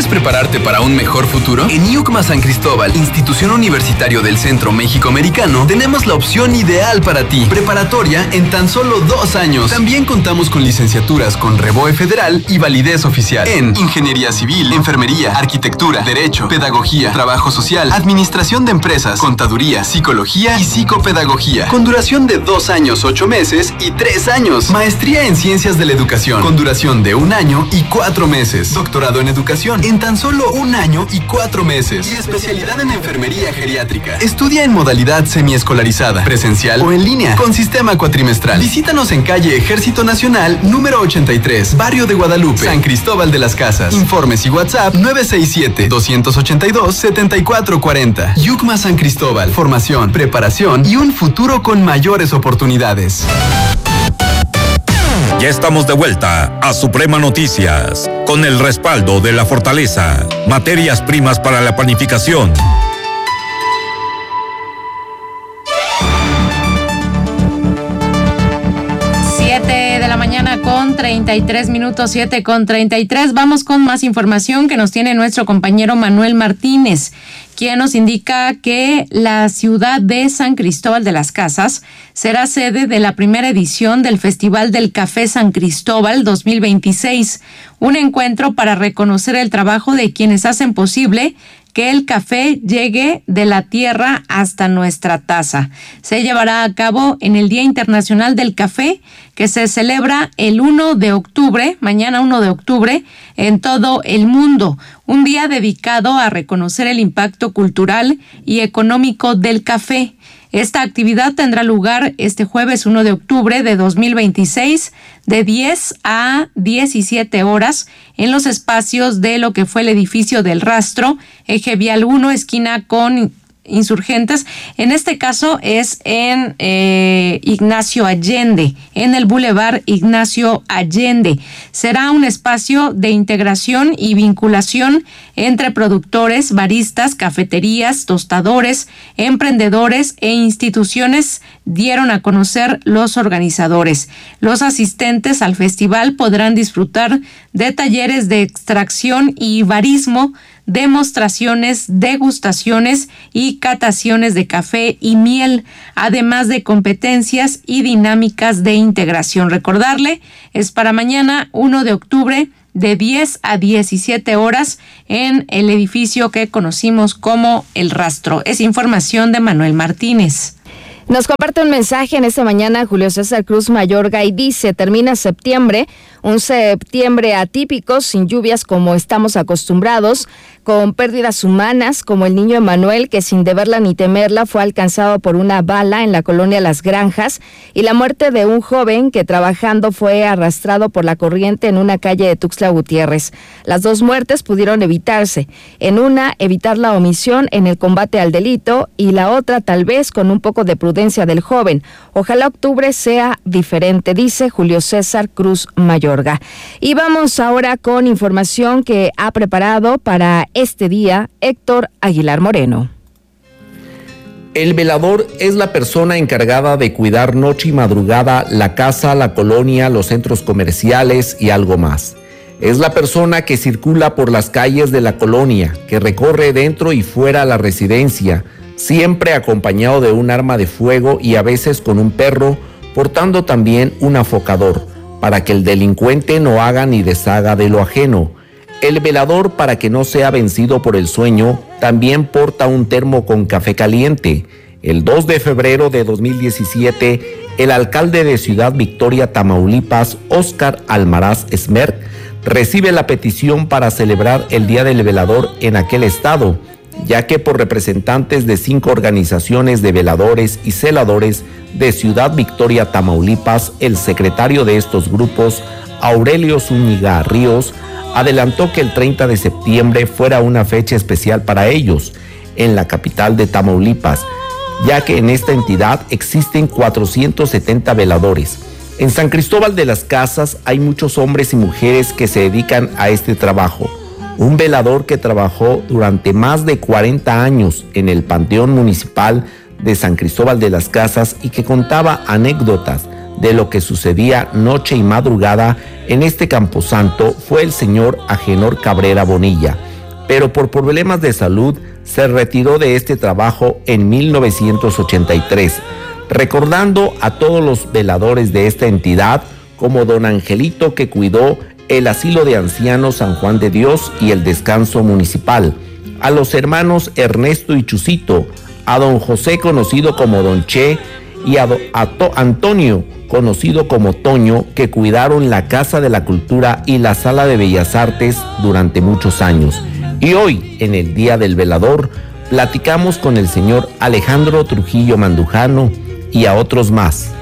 ¿Quieres prepararte para un mejor futuro? En IUCMA San Cristóbal, Institución Universitario del Centro México-Americano, tenemos la opción ideal para ti. Preparatoria en tan solo 2 años. También contamos con licenciaturas con REBOE federal y validez oficial en Ingeniería Civil, Enfermería, Arquitectura, Derecho, Pedagogía, Trabajo Social, Administración de Empresas, Contaduría, Psicología y Psicopedagogía. Con duración de 2 años, 8 meses y 3 años. Maestría en Ciencias de la Educación, con duración de 1 año y 4 meses. Doctorado en Educación en tan solo 1 año y 4 meses. Y especialidad en Enfermería Geriátrica. Estudia en modalidad semiescolarizada, presencial o en línea, con sistema cuatrimestral. Visítanos en calle Ejército Nacional, número 83, Barrio de Guadalupe, San Cristóbal de las Casas. Informes y WhatsApp 967-282-7440. IUCMA San Cristóbal. Formación, preparación y un futuro con mayores oportunidades. Ya estamos de vuelta a Suprema Noticias, con el respaldo de La Fortaleza, materias primas para la panificación. Con 33 minutos, 7:33. Vamos con más información que nos tiene nuestro compañero Manuel Martínez, quien nos indica que la ciudad de San Cristóbal de las Casas será sede de la primera edición del Festival del Café San Cristóbal 2026, un encuentro para reconocer el trabajo de quienes hacen posible que el café llegue de la tierra hasta nuestra taza. Se llevará a cabo en el Día Internacional del Café, que se celebra el 1 de octubre, mañana 1 de octubre, en todo el mundo. Un día dedicado a reconocer el impacto cultural y económico del café. Esta actividad tendrá lugar este jueves 1 de octubre de 2026 de 10 a 17 horas en los espacios de lo que fue el edificio del Rastro, eje vial 1, esquina con Insurgentes. En este caso es en Ignacio Allende, en el Boulevard Ignacio Allende. Será un espacio de integración y vinculación entre productores, baristas, cafeterías, tostadores, emprendedores e instituciones, dieron a conocer los organizadores. Los asistentes al festival podrán disfrutar de talleres de extracción y barismo, demostraciones, degustaciones y cataciones de café y miel, además de competencias y dinámicas de integración. Recordarle, es para mañana 1 de octubre de 10 a 17 horas en el edificio que conocimos como El Rastro. Es información de Manuel Martínez. Nos comparte un mensaje en esta mañana Julio César Cruz Mayorga y dice: termina septiembre, un septiembre atípico, sin lluvias como estamos acostumbrados, con pérdidas humanas como el niño Emanuel, que sin deberla ni temerla fue alcanzado por una bala en la colonia Las Granjas, y la muerte de un joven que trabajando fue arrastrado por la corriente en una calle de Tuxtla Gutiérrez. Las 2 muertes pudieron evitarse. En una, evitar la omisión en el combate al delito, y la otra tal vez con un poco de prudencia del joven. Ojalá octubre sea diferente, dice Julio César Cruz Mayorga. Y vamos ahora con información que ha preparado para este día Héctor Aguilar Moreno. El velador es la persona encargada de cuidar noche y madrugada la casa, la colonia, los centros comerciales y algo más. Es la persona que circula por las calles de la colonia, que recorre dentro y fuera la residencia, siempre acompañado de un arma de fuego y a veces con un perro, portando también un afocador, para que el delincuente no haga ni deshaga de lo ajeno. El velador, para que no sea vencido por el sueño, también porta un termo con café caliente. El 2 de febrero de 2017, el alcalde de Ciudad Victoria, Tamaulipas, Óscar Almaraz Esmert, recibe la petición para celebrar el Día del Velador en aquel estado, ya que por representantes de 5 organizaciones de veladores y celadores de Ciudad Victoria, Tamaulipas, el secretario de estos grupos, Aurelio Zúñiga Ríos, adelantó que el 30 de septiembre fuera una fecha especial para ellos en la capital de Tamaulipas, ya que en esta entidad existen 470 veladores. En San Cristóbal de las Casas hay muchos hombres y mujeres que se dedican a este trabajo. Un velador que trabajó durante más de 40 años en el Panteón Municipal de San Cristóbal de las Casas y que contaba anécdotas de lo que sucedía noche y madrugada en este camposanto fue el señor Agenor Cabrera Bonilla, pero por problemas de salud se retiró de este trabajo en 1983, recordando a todos los veladores de esta entidad, como don Angelito, que cuidó el asilo de ancianos San Juan de Dios y el descanso municipal, a los hermanos Ernesto y Chusito, a don José, conocido como don Che, y a Antonio, conocido como Toño, que cuidaron la Casa de la Cultura y la Sala de Bellas Artes durante muchos años. Y hoy, en el Día del Velador, platicamos con el señor Alejandro Trujillo Mandujano y a otros más.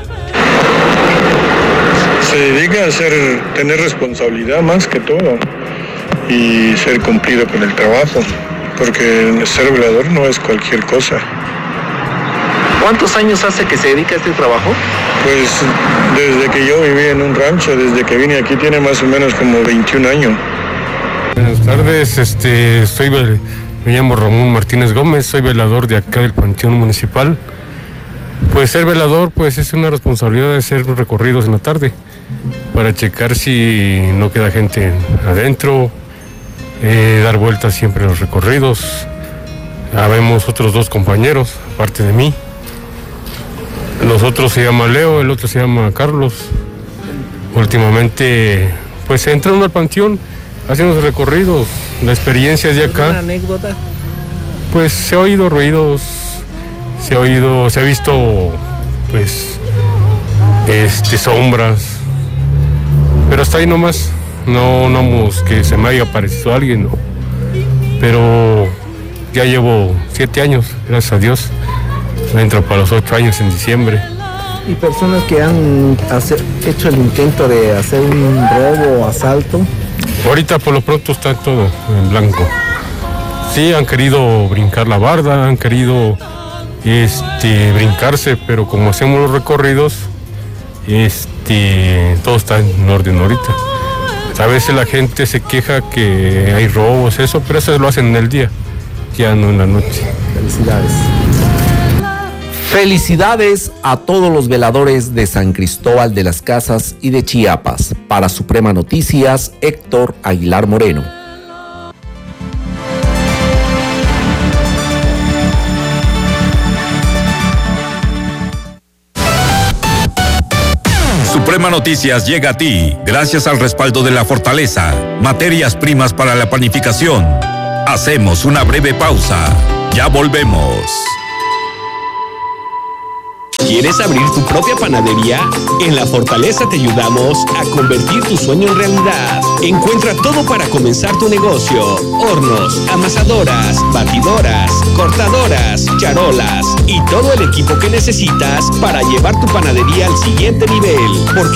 Se dedica a tener responsabilidad más que todo y ser cumplido con el trabajo, porque ser velador no es cualquier cosa. ¿Cuántos años hace que se dedica a este trabajo? Pues desde que yo viví en un rancho, desde que vine aquí tiene más o menos como 21 años. Buenas tardes, me llamo Ramón Martínez Gómez, soy velador de acá del Panteón Municipal. Pues ser velador pues es una responsabilidad de hacer recorridos en la tarde para checar si no queda gente adentro, dar vueltas siempre en los recorridos. Habemos otros 2 compañeros, aparte de mí. Los otros se llama Leo, el otro se llama Carlos. Últimamente pues se entra uno al panteón, hacen los recorridos, la experiencia es de acá. ¿Alguna anécdota? Pues se ha oído ruidos, se ha visto pues sombras, pero hasta ahí nomás, no que se me haya aparecido alguien, no. Pero ya llevo 7 años, gracias a Dios, entro para los 8 años en diciembre. ¿Y personas que han hecho el intento de hacer un robo o asalto? Ahorita por lo pronto está todo en blanco. Sí, han querido brincar la barda, han querido brincarse, pero como hacemos los recorridos, todo está en orden ahorita. A veces la gente se queja que hay robos, eso, pero eso lo hacen en el día, ya no en la noche. Felicidades. Felicidades a todos los veladores de San Cristóbal de las Casas y de Chiapas. Para Suprema Noticias, Héctor Aguilar Moreno. Suprema Noticias llega a ti gracias al respaldo de La Fortaleza, materias primas para la panificación. Hacemos una breve pausa. Ya volvemos. ¿Quieres abrir tu propia panadería? En La Fortaleza te ayudamos a convertir tu sueño en realidad. Encuentra todo para comenzar tu negocio: hornos, amasadoras, batidoras, cortadoras, charolas y todo el equipo que necesitas para llevar tu panadería al siguiente nivel. Porque